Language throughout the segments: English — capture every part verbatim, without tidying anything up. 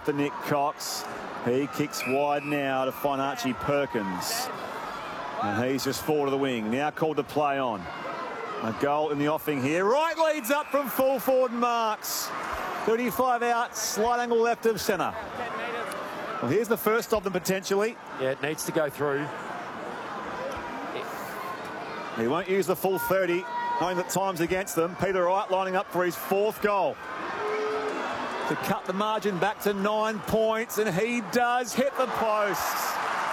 to Nick Cox. He kicks wide now to find Archie Perkins. And he's just forward to the wing. Now called to play on. A goal in the offing here. Right leads up from full forward marks. thirty-five out, slight angle left of centre. Well, here's the first of them potentially. Yeah, it needs to go through. He won't use the full thirty, knowing that time's against them. Peter Wright lining up for his fourth goal. To cut the margin back to nine points, and he does hit the post.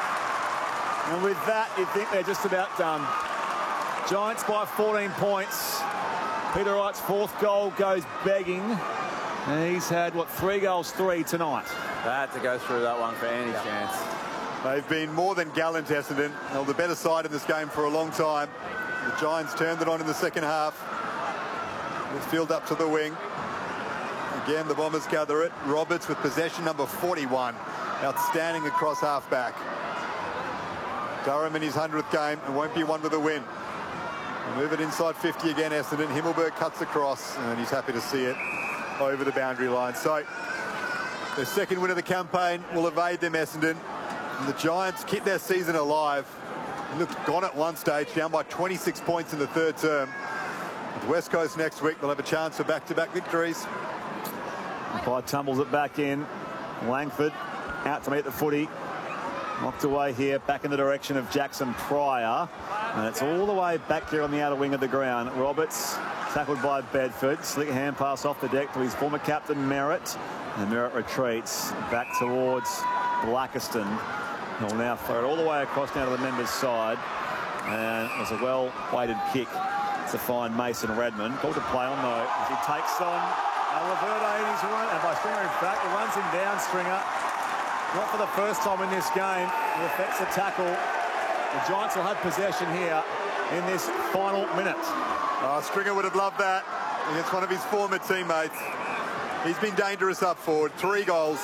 And with that, you think they're just about done. Giants by fourteen points. Peter Wright's fourth goal goes begging. And he's had, what, three goals, three tonight. They had to go through that one for any yeah. chance. They've been more than gallant, Essendon. They're the better side in this game for a long time. The Giants turned it on in the second half. Midfield up to the wing. Again, the Bombers gather it. Roberts with possession number forty-one. Outstanding across half-back. Durham in his hundredth game and won't be one with a win. They move it inside fifty again, Essendon. Himmelberg cuts across and he's happy to see it over the boundary line. So their second win of the campaign will evade them, Essendon. And the Giants keep their season alive. They looked gone at one stage, down by twenty-six points in the third term. With West Coast next week, they'll have a chance for back-to-back victories. Clyde tumbles it back in. Langford out to meet the footy. Knocked away here, back in the direction of Jackson Pryor. And it's all the way back here on the outer wing of the ground. Roberts tackled by Bedford. Slick hand pass off the deck to his former captain, Merritt. And Merritt retreats back towards Blackiston. He'll now throw it all the way across now to the members' side. And it was a well-weighted kick to find Mason Redmond. Called to play on, though, as he takes on uh, Laverde in his run. And by Stringer, in fact, he runs him down, Stringer. Not for the first time in this game. It affects the tackle. The Giants will have possession here in this final minute. Oh, Stringer would have loved that against one of his former teammates. He's been dangerous up forward. Three goals.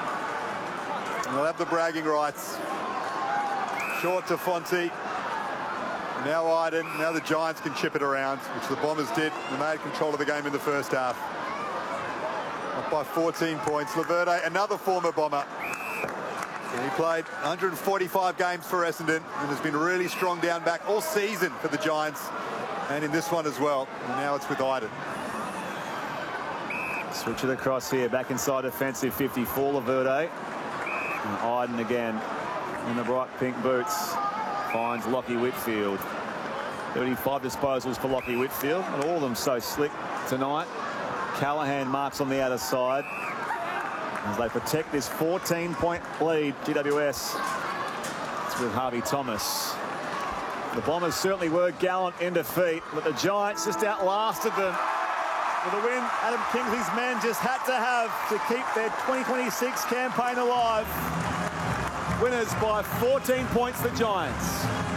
And they'll have the bragging rights. Short to Fonte. Now Iden. Now the Giants can chip it around, which the Bombers did. They made control of the game in the first half. Up by fourteen points. Laverde, another former Bomber. And he played one hundred forty-five games for Essendon and has been really strong down back all season for the Giants. And in this one as well. And now it's with Iden. Switch it across here, back inside defensive fifty for Laverde. And Iden again in the bright pink boots finds Lockie Whitfield. thirty-five disposals for Lockie Whitfield, and all of them so slick tonight. Callahan marks on the outer side as they protect this fourteen point lead. G W S, it's with Harvey Thomas. The Bombers certainly were gallant in defeat, but the Giants just outlasted them. With a win, Adam Kingsley's men just had to have to keep their twenty twenty-six campaign alive. Winners by fourteen points, the Giants.